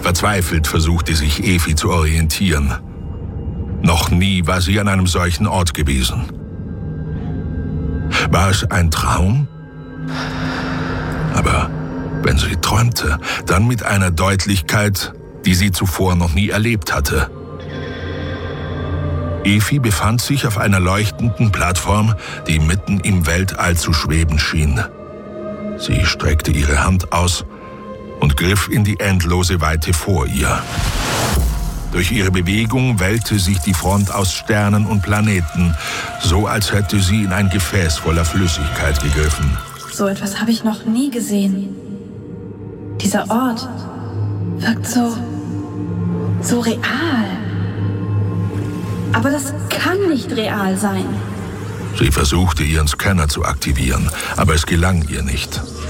Verzweifelt versuchte sich Efi zu orientieren. Noch nie war sie an einem solchen Ort gewesen. War es ein Traum? Aber wenn sie träumte, dann mit einer Deutlichkeit, die sie zuvor noch nie erlebt hatte. Efi befand sich auf einer leuchtenden Plattform, die mitten im Weltall zu schweben schien. Sie streckte ihre Hand aus und griff in die endlose Weite vor ihr. Durch ihre Bewegung wellte sich die Front aus Sternen und Planeten, so als hätte sie in ein Gefäß voller Flüssigkeit gegriffen. So etwas habe ich noch nie gesehen. Dieser Ort wirkt so real. Aber das kann nicht real sein. Sie versuchte, ihren Scanner zu aktivieren, aber es gelang ihr nicht.